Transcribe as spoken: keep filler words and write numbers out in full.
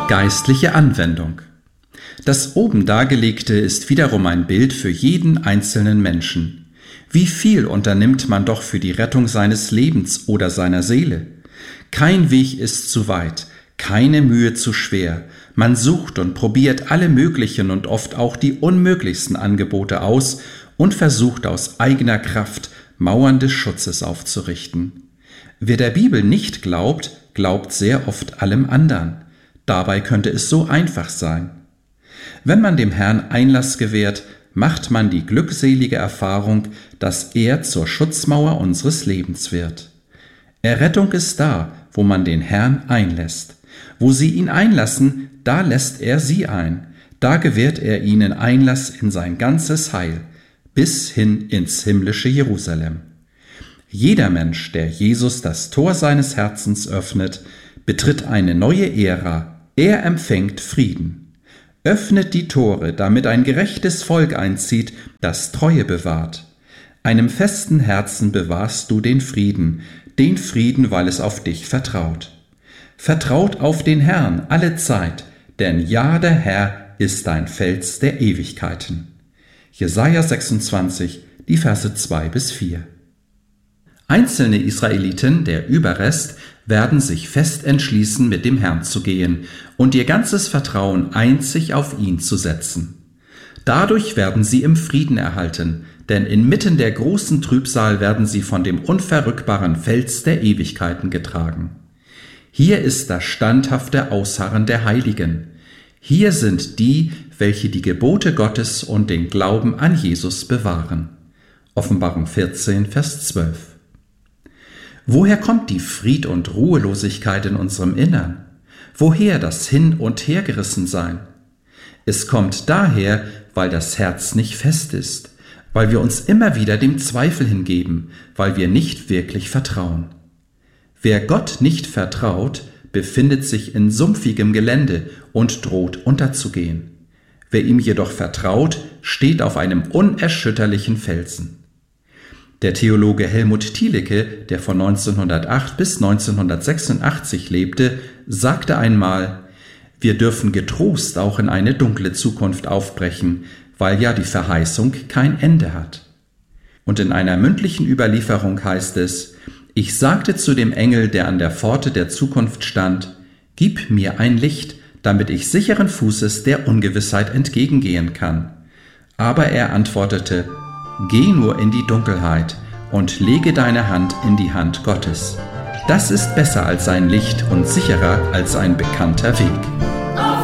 Geistliche Anwendung. Das oben dargelegte ist wiederum ein Bild für jeden einzelnen Menschen. Wie viel unternimmt man doch für die Rettung seines Lebens oder seiner Seele? Kein Weg ist zu weit, keine Mühe zu schwer. Man sucht und probiert alle möglichen und oft auch die unmöglichsten Angebote aus und versucht aus eigener Kraft Mauern des Schutzes aufzurichten. Wer der Bibel nicht glaubt, glaubt sehr oft allem anderen. Dabei könnte es so einfach sein. Wenn man dem Herrn Einlass gewährt, macht man die glückselige Erfahrung, dass er zur Schutzmauer unseres Lebens wird. Errettung ist da, wo man den Herrn einlässt. Wo sie ihn einlassen, da lässt er sie ein. Da gewährt er ihnen Einlass in sein ganzes Heil, bis hin ins himmlische Jerusalem. Jeder Mensch, der Jesus das Tor seines Herzens öffnet, betritt eine neue Ära. Er empfängt Frieden. Öffnet die Tore, damit ein gerechtes Volk einzieht, das Treue bewahrt. Einem festen Herzen bewahrst du den Frieden, den Frieden, weil es auf dich vertraut. Vertraut auf den Herrn alle Zeit, denn ja, der Herr ist dein Fels der Ewigkeiten. Jesaja sechsundzwanzig, die Verse zwei bis vier. Einzelne Israeliten, der Überrest, werden sich fest entschließen, mit dem Herrn zu gehen und ihr ganzes Vertrauen einzig auf ihn zu setzen. Dadurch werden sie im Frieden erhalten, denn inmitten der großen Trübsal werden sie von dem unverrückbaren Fels der Ewigkeiten getragen. Hier ist das standhafte Ausharren der Heiligen. Hier sind die, welche die Gebote Gottes und den Glauben an Jesus bewahren. Offenbarung vierzehn, Vers zwölf. Woher kommt die Fried- und Ruhelosigkeit in unserem Innern? Woher das Hin- und Hergerissensein? Es kommt daher, weil das Herz nicht fest ist, weil wir uns immer wieder dem Zweifel hingeben, weil wir nicht wirklich vertrauen. Wer Gott nicht vertraut, befindet sich in sumpfigem Gelände und droht unterzugehen. Wer ihm jedoch vertraut, steht auf einem unerschütterlichen Felsen. Der Theologe Helmut Thielicke, der von neunzehnhundertacht bis neunzehnhundertsechsundachtzig lebte, sagte einmal: Wir dürfen getrost auch in eine dunkle Zukunft aufbrechen, weil ja die Verheißung kein Ende hat. Und in einer mündlichen Überlieferung heißt es: Ich sagte zu dem Engel, der an der Pforte der Zukunft stand: Gib mir ein Licht, damit ich sicheren Fußes der Ungewissheit entgegengehen kann. Aber er antwortete: Geh nur in die Dunkelheit und lege deine Hand in die Hand Gottes. Das ist besser als ein Licht und sicherer als ein bekannter Weg.